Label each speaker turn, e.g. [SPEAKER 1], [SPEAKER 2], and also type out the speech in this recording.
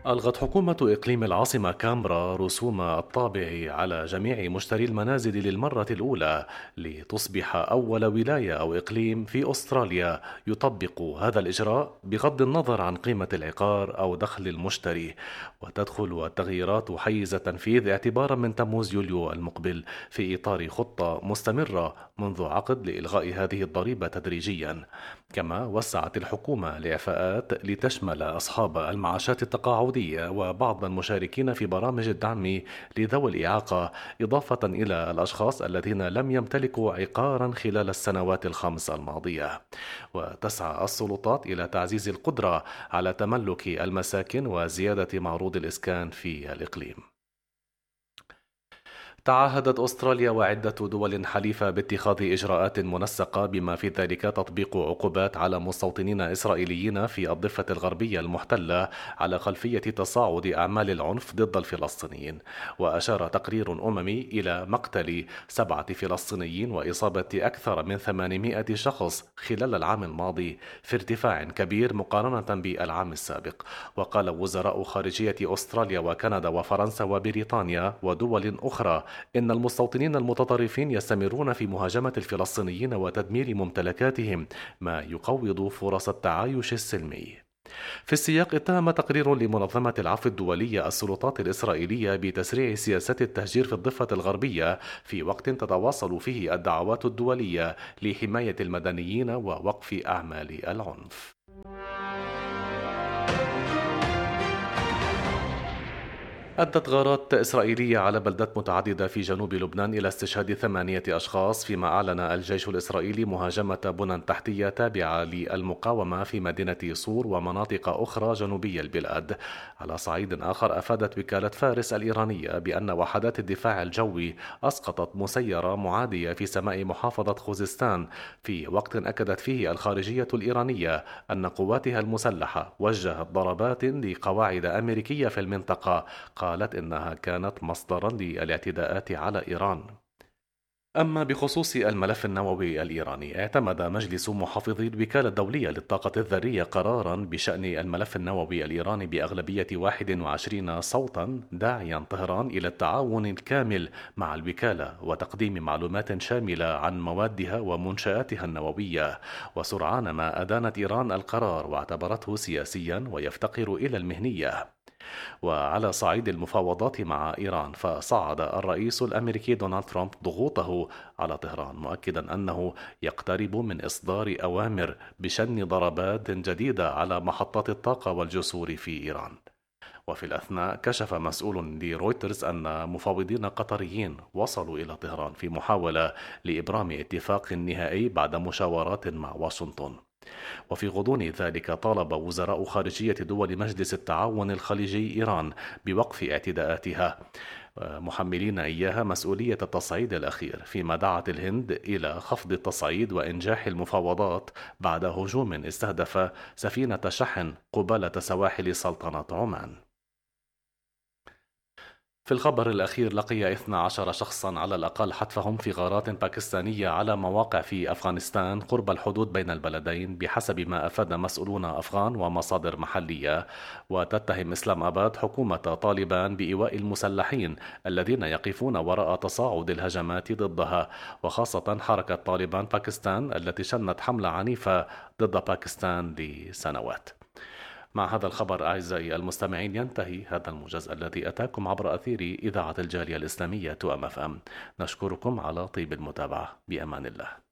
[SPEAKER 1] ألغت حكومة إقليم العاصمة كامبرا رسوم الطابع على جميع مشتري المنازل للمرة الأولى، لتصبح أول ولاية أو إقليم في أستراليا يطبق هذا الإجراء بغض النظر عن قيمة العقار أو دخل المشتري. وتدخل التغييرات حيز التنفيذ اعتبارا من تموز يوليو المقبل، في إطار خطة مستمرة منذ عقد لإلغاء هذه الضريبة تدريجيا. كما وسعت الحكومة الإعفاءات لتشمل أصحاب المعاشات التقاعدية وبعض المشاركين في برامج الدعم لذوي الإعاقة، إضافة إلى الأشخاص الذين لم يمتلكوا عقارا خلال السنوات الخمس الماضية. وتسعى السلطات إلى تعزيز القدرة على تملك المساكن وزيادة معروض الإسكان في الإقليم. تعهدت أستراليا وعدة دول حليفة باتخاذ إجراءات منسقة بما في ذلك تطبيق عقوبات على مستوطنين إسرائيليين في الضفة الغربية المحتلة على خلفية تصاعد أعمال العنف ضد الفلسطينيين. وأشار تقرير أممي إلى مقتل 7 فلسطينيين وإصابة أكثر من 800 شخص خلال العام الماضي، في ارتفاع كبير مقارنة بالعام السابق. وقال وزراء خارجية أستراليا وكندا وفرنسا وبريطانيا ودول أخرى إن المستوطنين المتطرفين يستمرون في مهاجمة الفلسطينيين وتدمير ممتلكاتهم، ما يقوض فرص التعايش السلمي. في السياق، اتهم تقرير لمنظمة العفو الدولية السلطات الإسرائيلية بتسريع سياسات التهجير في الضفة الغربية، في وقت تتواصل فيه الدعوات الدولية لحماية المدنيين ووقف أعمال العنف. أدت غارات إسرائيلية على بلدات متعددة في جنوب لبنان إلى استشهاد 8 أشخاص، فيما أعلن الجيش الإسرائيلي مهاجمة بنى تحتية تابعة للمقاومة في مدينة صور ومناطق أخرى جنوبي البلاد. على صعيد آخر، أفادت وكالة فارس الإيرانية بأن وحدات الدفاع الجوي أسقطت مسيرة معادية في سماء محافظة خوزستان، في وقت أكدت فيه الخارجية الإيرانية أن قواتها المسلحة وجهت ضربات لقواعد أمريكية في المنطقة. قالت إنها كانت مصدرا للاعتداءات على إيران. أما بخصوص الملف النووي الإيراني، اعتمد مجلس محافظي الوكالة الدولية للطاقة الذرية قرارا بشأن الملف النووي الإيراني بأغلبية 21 صوتا، داعيا طهران إلى التعاون الكامل مع الوكالة وتقديم معلومات شاملة عن موادها ومنشآتها النووية. وسرعان ما أدانت إيران القرار واعتبرته سياسيا ويفتقر إلى المهنية. وعلى صعيد المفاوضات مع إيران، فصعد الرئيس الأمريكي دونالد ترامب ضغوطه على طهران، مؤكدا أنه يقترب من إصدار أوامر بشن ضربات جديدة على محطات الطاقة والجسور في إيران. وفي الأثناء، كشف مسؤول لرويترز أن مفاوضين قطريين وصلوا إلى طهران في محاولة لإبرام اتفاق نهائي بعد مشاورات مع واشنطن. وفي غضون ذلك، طالب وزراء خارجية دول مجلس التعاون الخليجي إيران بوقف اعتداءاتها، محملين إياها مسؤولية التصعيد الأخير، فيما دعت الهند إلى خفض التصعيد وإنجاح المفاوضات بعد هجوم استهدف سفينة شحن قبالة سواحل سلطنة عمان. في الخبر الأخير، لقي 12 شخصا على الأقل حتفهم في غارات باكستانية على مواقع في أفغانستان قرب الحدود بين البلدين، بحسب ما أفاد مسؤولون أفغان ومصادر محلية. وتتهم إسلام آباد حكومة طالبان بإيواء المسلحين الذين يقفون وراء تصاعد الهجمات ضدها، وخاصة حركة طالبان باكستان التي شنت حملة عنيفة ضد باكستان لسنوات. مع هذا الخبر أعزائي المستمعين، ينتهي هذا الموجز الذي أتاكم عبر أثير إذاعة الجالية الإسلامية أم أف أم. نشكركم على طيب المتابعة. بأمان الله.